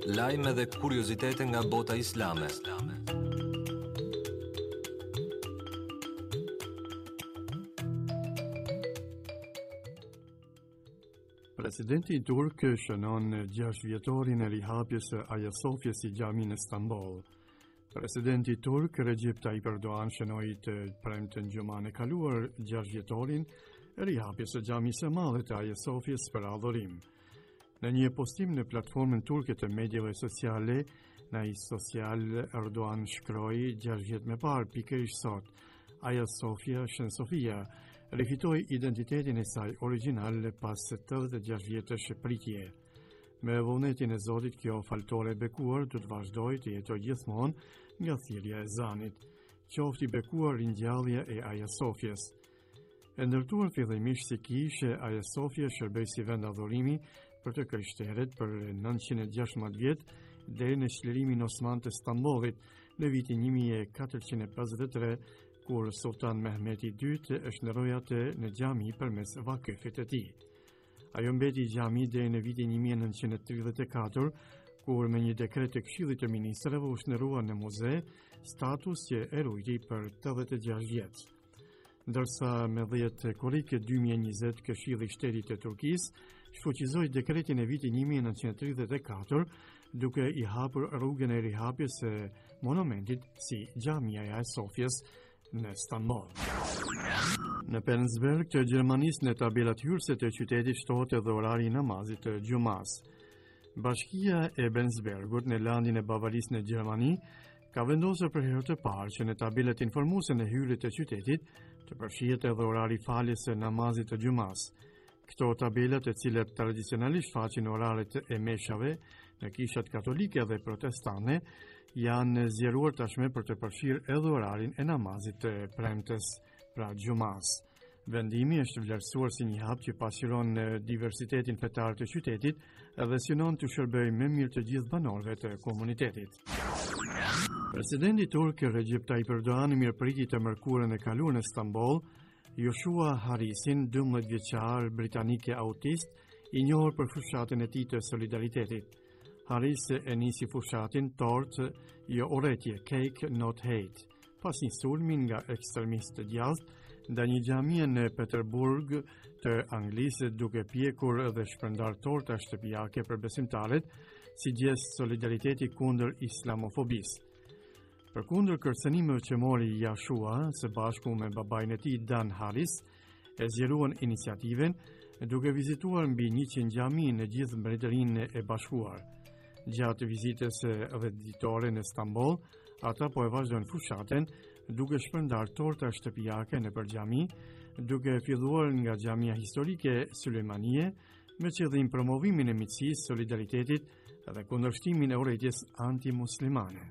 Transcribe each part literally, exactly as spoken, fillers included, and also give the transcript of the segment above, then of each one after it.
Lajme dhe kuriozitete nga bota islame. Presidenti turk shënon gjashtë vjetorin e rihapjes së Hagia Sophies i Xhamin në Stamboll. Presidenti turk Recep Tayyip Erdogan shënoi të premten gjumën e kaluar gjashtë vjetorin e rihapjes së Xhamisë së Madhe të Hagia Sophies për adhurim. Në një postim në platformën turke të medjave sociale, në ai social Erdogan shkroi gjashtë vjet më parë pikërisht sot Hagia Sophia Shën Sofia rifitoi identitetin e saj origjinal pas tetëdhjetë e gjashtë vjetësh pritje. Me vullnetin e Zotit, kjo faltore e bekuar do të vazhdojë të jetojë gjithmonë nga thirrja e ezanit. Qoftë i bekuar ringjallja e Hagia Sophies. E ndërtuar fillimisht si kishë, Hagia Sophia shërbej si vend adhurimi për të krishterët për nëntëqind e gjashtëmbëdhjetë vjet deri në çlirimin osman të Stambollit në vitin një mijë e katërqind e pesëdhjetë e tre, kur Sultan Mehmeti i dytë e shndërroi atë në xhami përmes vakëfit të tij. Ajo mbeti xhami deri në vitin një mijë e nëntëqind e tridhjetë e katër, kur me një dekret të Këshillit të Ministrave u shndërrua në muze, status që e ruajti për tetëdhjetë e gjashtë vjet. Ndërsa me dhjetë korrik dy mijë e njëzet Këshilli i Shtetit të Turkisë shfuqizoi dekretin e vitit një mijë e nëntëqind e tridhjetë e katër, duke i hapur rrugën e rihapjes së monumentit si Xhamia e Hagia Sophies në Stamboll. Në Penzberg të Gjermanisë, në tabelat hyrëse të qytetit shtohet edhe orari i namazit të xumas. Bashkia e Benzbergut në landin e Bavarisë në Gjermani ka vendosur për herë të parë që në tabelat informuese në hyrje të qytetit të përfshihet edhe orari faljes së namazit të xumas. Këto tabelat, të cilat tradicionalisht faqin oraret e meshave në kishat katolike dhe protestante, janë zgjeruar tashmë për të përfshirë edhe orarin e namazit të premtes, pra xumas. Vendimi është vlerësuar si një hap që pasqyron diversitetin fetar të qytetit dhe synon të shërbejë më mirë të gjithë banorëve të komunitetit. Presidenti turk Recep Tayyip Erdogan mirëpriti të mërkurën e kaluar në Stamboll Joshua Harrisin, dymbëdhjetë vjeçar britanike autist, i njohur për fushatën e tij të solidaritetit. Harris e nisi fushatin Tort, jo urrëtie, Cake Not Hate, pas një sulmi nga ekstremistë të djathtë ndaj një xhamie në Peterburg të Anglisë, duke pjekur dhe shpërndar torta shtëpiake për besimtarët si gjestë solidariteti kundër islamofobisë. Përkundër kërcënimeve që mori Joshua së bashku me babain e tij Dan Harris, e zgjeruan iniciativen duke vizituar mbi njëqind xhami në gjithë Mbretërinë e Bashkuar. Gjatë vizitës edhe ditore në Stamboll, ata po e vazhdojnë fushatën duke shpërndar torta shtëpiake nëpër xhami, duke filluar nga xhamia historike Sulejmanie me qëllim promovimin e miqësisë, solidaritetit dhe kundërshtimin e urrëties antimuslimane.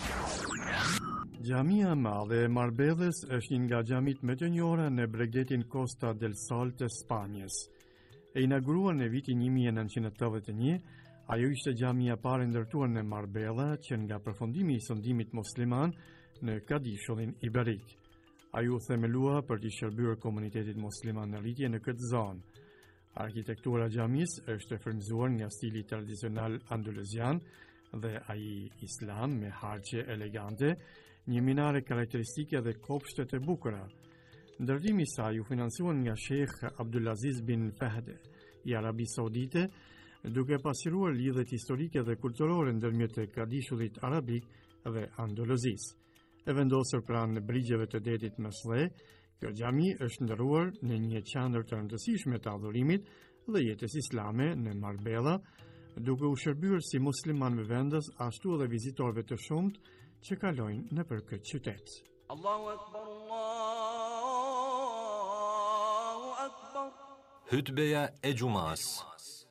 Xhamia e Madhe e Marbellës është një nga xhamit më të njohura në Bregdetin Costa del Sol të Spanjës. E inauguruar në vitin një mijë e nëntëqind e tetëdhjetë e një, ajo ishte xhamia e parë ndërtuar në Marbella që nga përfundimi i sundimit musliman në Kadishullin Iberik. Ajo u themelua për të shërbyer komunitetit musliman në rritje në këtë zonë. Arkitektura e xhamisë është e frymëzuar nga stili tradicional andaluzian dhe ai islam me harqe elegante, një minare karakteristike dhe kopshte të bukura. Ndërtimi i saj u financuar nga Sheikh Abdulaziz bin Fahd i Arabisë Saudite, duke pasqyruar lidhjet historike dhe kulturore ndërmjet Kadishullit Arabik dhe Andaluzisë. E vendosur pranë brigjeve të detit Mesle, kjo xhami është ndërruar në një qendër të rëndësishme të adhurimit dhe jetës islame në Marbella, duke u shërbyer si muslimanëve vendës, ashtu edhe vizitorëve të shumtë që kalojnë nëpër këtë qytet. Allahu Akbar, Allahu Akbar. Hutbeja e xumas.